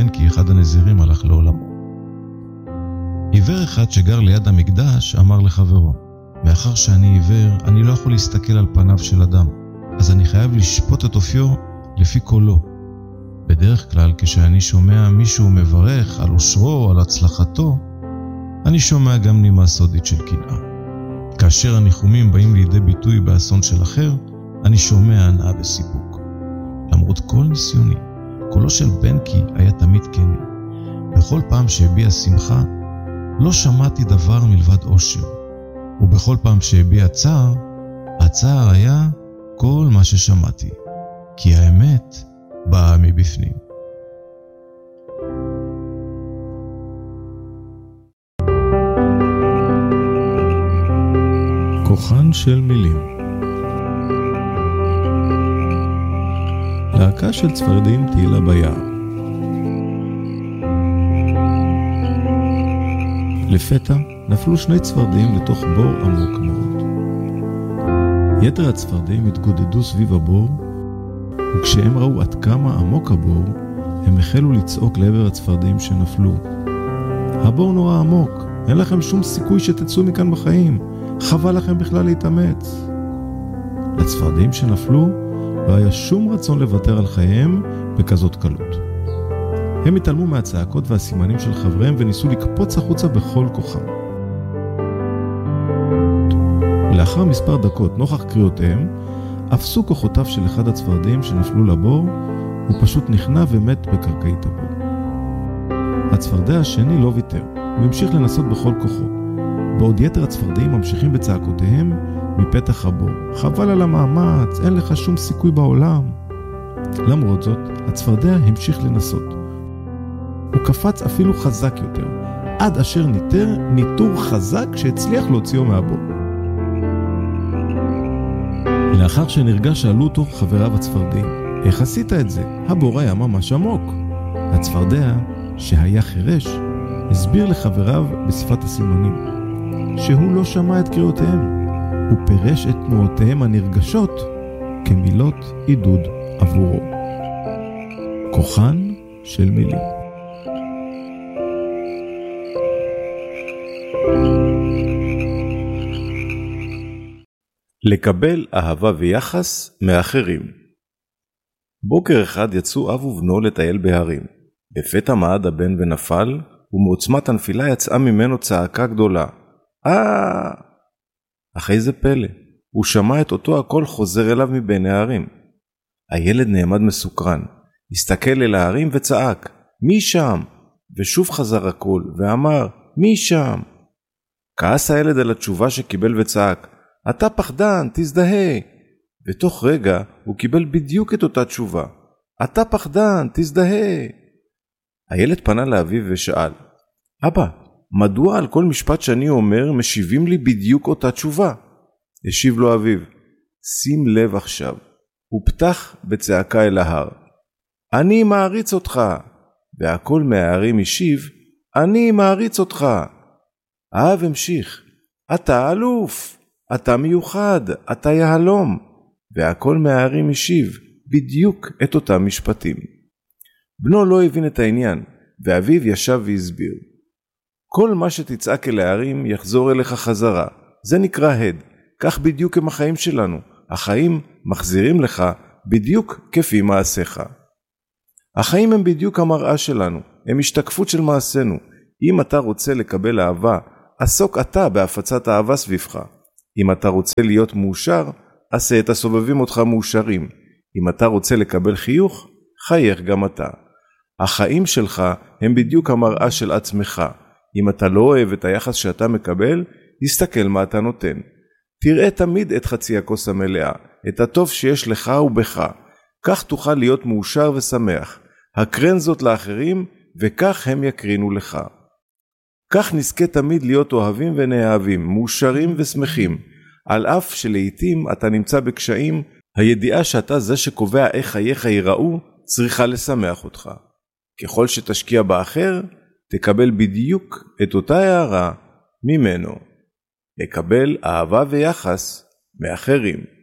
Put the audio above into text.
כי אחד הנזירים הלך לעולמו. עיוור אחד שגר ליד המקדש אמר לחברו, מאחר שאני עיוור, אני לא יכול להסתכל על פניו של אדם, אז אני חייב לשפוט את אופיו לפי קולו. בדרך כלל כשאני שומע מישהו מברך על אושרו, על הצלחתו, אני שומע גם נימה סודית של קנאה. כאשר הניחומים באים לידי ביטוי באסון של אחר, אני שומע הנאה וסיפוק. למרות כל ניסיוני, קולו של בנקי היה תמיד כן. בכל פעם שהביע שמחה, לא שמעתי דבר מלבד אושר. ובכל פעם שהביע צער, הצער היה כל מה ששמעתי. כי האמת באה מבפנים. כוחן של מילים. להקה של צפרדים תהילה ביער. לפתע נפלו 2 צפרדים לתוך בור עמוק מאוד. יתר הצפרדים התגודדו סביב הבור, וכשהם ראו עד כמה עמוק הבור, הם החלו לצעוק לעבר הצפרדים שנפלו. הבור נורא עמוק, אין לכם שום סיכוי שתצאו מכאן בחיים, חבל לכם בכלל להתאמץ. לצפרדים שנפלו לא היה שום רצון לוותר על חייהם בכזאת קלות. הם התעלמו מהצעקות והסימנים של חבריהם וניסו לקפוץ החוצה בכל כוחם. לאחר מספר דקות נוכח קריאותיהם, אפסו כוחותיו של אחד הצפרדים שנפלו לבור, הוא פשוט נכנע ומת בקרקעית הבור. הצפרדע השני לא ויתר, הוא המשיך לנסות בכל כוחו. בעוד יתר הצפרדים ממשיכים בצעקותיהם מפתח הבור. חבל על המאמץ, אין לך שום סיכוי בעולם. למרות זאת, הצפרדע המשיך לנסות. הוא קפץ אפילו חזק יותר, עד אשר ניטר ניטור חזק שהצליח להוציאו מהבור. לאחר שנרגע שאלו אותו חבריו הצפרדים, איך עשית את זה? הבור היה ממש עמוק. הצפרדע, שהיה חירש, הסביר לחבריו בשפת הסימנים, שהוא לא שמע את קריאותיהם. הוא פירש את תנועותיהם הנרגשות כמילות עידוד עבורו. כוחן של מילים. לקבל אהבה ויחס מאחרים. בוקר אחד יצאו אב ובנו לטייל בהרים. בפתע מעד הבן ונפל, ומעוצמת הנפילה יצאה ממנו צעקה גדולה. אך איזה פלא, הוא שמע את אותו הקול חוזר אליו מבין ההרים. הילד נעמד מסוקרן, הסתכל אל ההרים וצעק, מי שם? ושוב חזר הקול ואמר, מי שם? כעס הילד על התשובה שקיבל וצעק, אתה פחדן, תזדהה. ותוך רגע הוא קיבל בדיוק את אותה תשובה, אתה פחדן, תזדהה. הילד פנה לאביו ושאל, אבא, מדוע על כל משפט שאני אומר משיבים לי בדיוק אותה תשובה? השיב לו אביו, שים לב עכשיו. הוא פתח בצעקה אל ההר, אני מעריץ אותך. והכל מההרים השיב, אני מעריץ אותך. האב המשיך, אתה אלוף, אתה מיוחד, אתה יהלום. והכל מההרים השיב בדיוק את אותם משפטים. בנו לא הבין את העניין, ואביו ישב והסביר. כל מה שתצעק אל ההרים יחזור אליך חזרה. זה נקרא הד. כך בדיוק הם החיים שלנו. החיים מחזירים לך בדיוק כפי מעשיך. החיים הם בדיוק המראה שלנו. הם השתקפות של מעשינו. אם אתה רוצה לקבל אהבה, עסוק אתה בהפצת אהבה סביבך. אם אתה רוצה להיות מאושר, עשה את הסובבים אותך מאושרים. אם אתה רוצה לקבל חיוך, חייך גם אתה. החיים שלך הם בדיוק המראה של עצמך. אם אתה לא אוהב את היחס שאתה מקבל, תסתכל מה אתה נותן. תראה תמיד את חצי הכוס המלאה, את הטוב שיש לך ובך. כך תוכל להיות מאושר ושמח. הקרן זאת לאחרים, וכך הם יקרינו לך. כך נזכה תמיד להיות אוהבים ונאהבים, מאושרים ושמחים. על אף שלעיתים אתה נמצא בקשיים, הידיעה שאתה זה שקובע איך חייך ייראו, צריכה לשמח אותך. ככל שתשקיע באחר, תקבל בדיוק את אותה הערה ממנו. לקבל אהבה ויחס מאחרים.